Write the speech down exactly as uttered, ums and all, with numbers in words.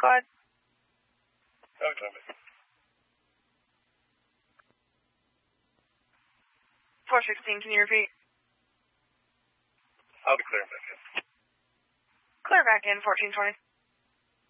Go ahead. Okay. four sixteen, can you repeat? I'll be clear back in. Clear back in, fourteen twenty.